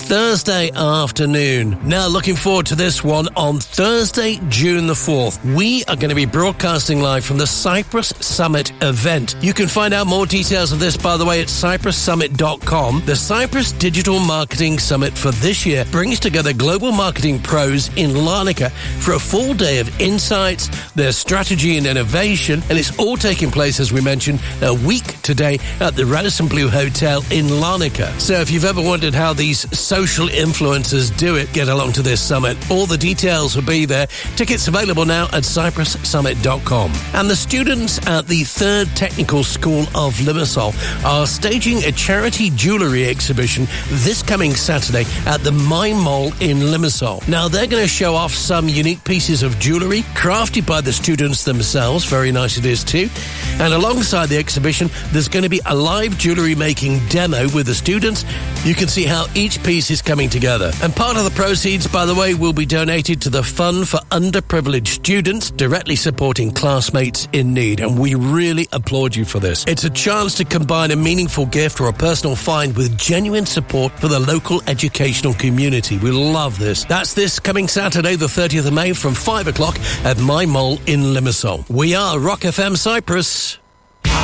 Thursday afternoon. Now, looking forward to this one on Thursday, June the 4th. We are going to be broadcasting live from the Cyprus Summit event. You can find out more details of this, by the way, at cyprussummit.com. The Cyprus Digital Marketing Summit for this year brings together global marketing pros in Larnaca for a full day of insights, their strategy and innovation, and it's all taking place, as we mentioned, a week today at the Radisson Blu Hotel in Larnaca. So if you've ever wondered how these social influencers do it, get along to this summit. All the details will be there. Tickets available now at cyprussummit.com. And the students at the 3rd Technical School of Limassol are staging a charity jewellery exhibition this coming Saturday at the Mine Mall in Limassol. Now, they're going to show off some unique pieces of jewellery crafted by the students themselves. Very nice it is too. And alongside the exhibition, there's going to be a live jewellery making demo with the students. You can see how each piece is coming together. And part of the proceeds, by the way, will be donated to the Fund for Underprivileged Students, directly supporting classmates in need. And we really applaud you for this. It's a chance to combine a meaningful gift or a personal find with genuine support for the local educational community. We love this. That's this coming Saturday, the 30th of May from 5 o'clock at My Mall in Limassol. We are Rock FM Cyprus.